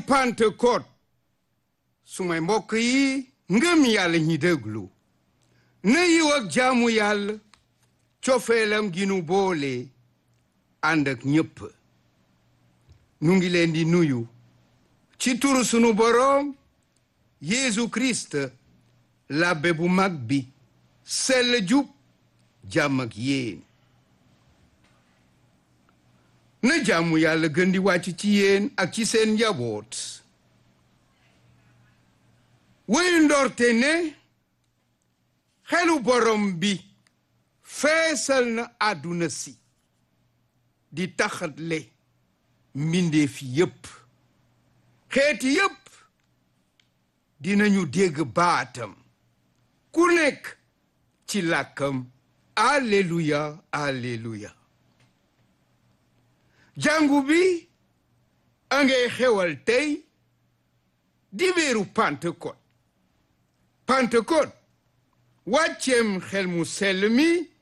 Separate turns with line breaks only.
Pentecôte sumay mbokk yi ngëm yàlla ñi déglu na yiw ak jaamu yàlla cofeelam gi nu boole ànd ak ñépp nu ngi leen di nuyu ci turu sunu boroom Yeesu Kirist labbe bu mag bi sell jub jàmm ak yéen na jaamu yàlla gën di wàcc ci yéen ak ci seen njaboot wuy ndorte ne xelu borom bi feesal na àdduna si di taxatle mbindeef yépp xeeti yépp dinañu dégg baatam ku nekk ci làkkam alleluya alleluya jàngu bi a ngay xewal tey di weeru Pentecôte wàcceem xel mu sell mi